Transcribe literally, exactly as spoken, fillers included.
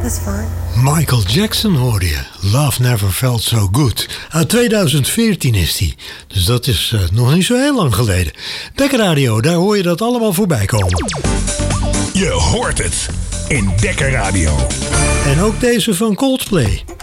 That's fine. Michael Jackson hoorde je. Love Never Felt So Good. Uit tweeduizend veertien is die. Dus dat is uh, nog niet zo heel lang geleden. Dekker Radio, daar hoor je dat allemaal voorbij komen. Je hoort het in Dekker Radio. En ook deze van Coldplay.